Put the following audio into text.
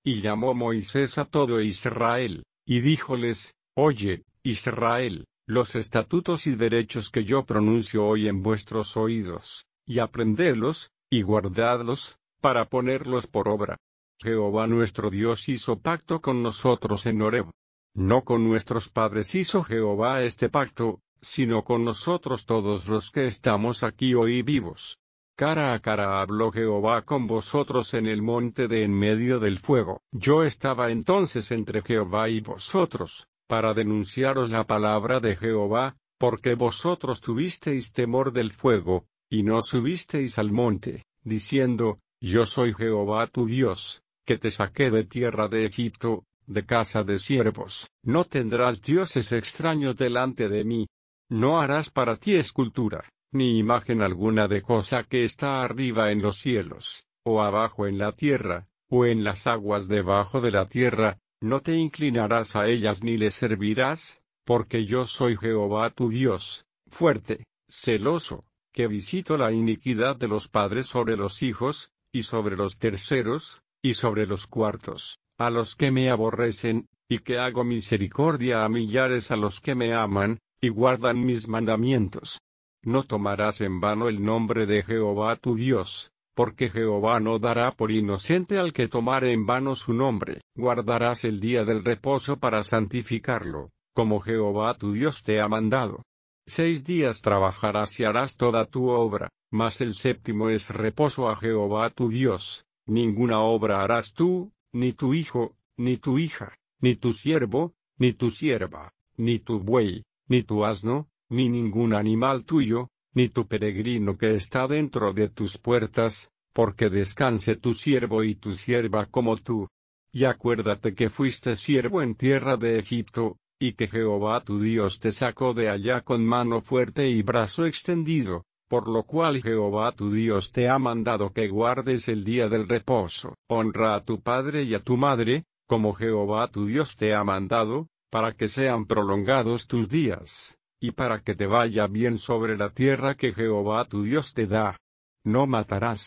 Y llamó Moisés a todo Israel, y díjoles: Oye, Israel, los estatutos y derechos que yo pronuncio hoy en vuestros oídos, y aprendedlos, y guardadlos, para ponerlos por obra. Jehová nuestro Dios hizo pacto con nosotros en Horeb. No con nuestros padres hizo Jehová este pacto, sino con nosotros todos los que estamos aquí hoy vivos. Cara a cara habló Jehová con vosotros en el monte de en medio del fuego. Yo estaba entonces entre Jehová y vosotros, para denunciaros la palabra de Jehová, porque vosotros tuvisteis temor del fuego, y no subisteis al monte, diciendo: Yo soy Jehová tu Dios, que te saqué de tierra de Egipto, de casa de siervos. No tendrás dioses extraños delante de mí. No harás para ti escultura, ni imagen alguna de cosa que está arriba en los cielos, o abajo en la tierra, o en las aguas debajo de la tierra. No te inclinarás a ellas ni les servirás, porque yo soy Jehová tu Dios, fuerte, celoso, que visito la iniquidad de los padres sobre los hijos, y sobre los terceros, y sobre los cuartos, a los que me aborrecen, y que hago misericordia a millares a los que me aman, y guardan mis mandamientos. No tomarás en vano el nombre de Jehová tu Dios, porque Jehová no dará por inocente al que tomare en vano su nombre. Guardarás el día del reposo para santificarlo, como Jehová tu Dios te ha mandado. 6 días trabajarás y harás toda tu obra, mas el séptimo es reposo a Jehová tu Dios. Ninguna obra harás tú, ni tu hijo, ni tu hija, ni tu siervo, ni tu sierva, ni tu buey, ni tu asno, ni ningún animal tuyo, ni tu peregrino que está dentro de tus puertas, porque descanse tu siervo y tu sierva como tú. Y acuérdate que fuiste siervo en tierra de Egipto, y que Jehová tu Dios te sacó de allá con mano fuerte y brazo extendido, por lo cual Jehová tu Dios te ha mandado que guardes el día del reposo. Honra a tu padre y a tu madre, como Jehová tu Dios te ha mandado, para que sean prolongados tus días, y para que te vaya bien sobre la tierra que Jehová tu Dios te da. No matarás.